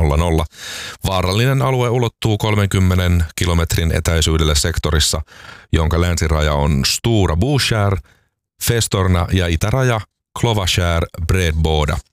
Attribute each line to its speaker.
Speaker 1: 00. Vaarallinen alue ulottuu 30 kilometrin etäisyydelle sektorissa, jonka länsiraja on Stora Boskär, Festorna ja itäraja Klovaskär Bredboda.